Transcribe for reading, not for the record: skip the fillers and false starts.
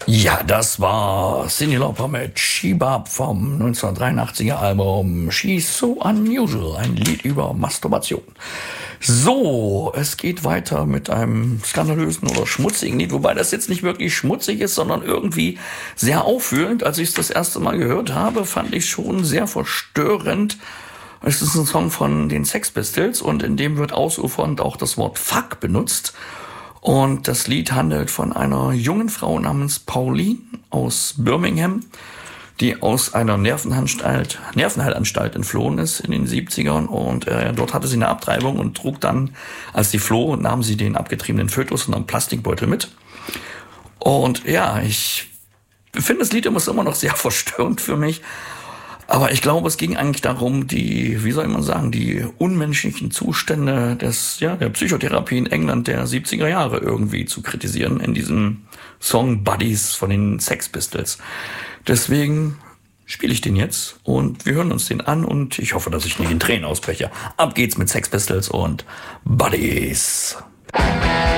Ja, das war Cyndi Lauper mit She Bop vom 1983er Album She's So Unusual, ein Lied über Masturbation. So, es geht weiter mit einem skandalösen oder schmutzigen Lied, wobei das jetzt nicht wirklich schmutzig ist, sondern irgendwie sehr auffühlend. Als ich es das erste Mal gehört habe, fand ich schon sehr verstörend. Es ist ein Song von den Sex Pistols und in dem wird ausufernd auch das Wort Fuck benutzt. Und das Lied handelt von einer jungen Frau namens Pauline aus Birmingham, die aus einer Nervenheilanstalt entflohen ist in den 70ern. Und dort hatte sie eine Abtreibung und trug dann, als sie floh, nahm sie den abgetriebenen Fötus in einem Plastikbeutel mit. Und ja, ich finde das Lied immer noch sehr verstörend für mich. Aber ich glaube, es ging eigentlich darum, die unmenschlichen Zustände der Psychotherapie in England der 70er Jahre irgendwie zu kritisieren in diesem Song Buddies von den Sex Pistols. Deswegen spiele ich den jetzt und wir hören uns den an und ich hoffe, dass ich nicht in Tränen ausbreche. Ab geht's mit Sex Pistols und Buddies.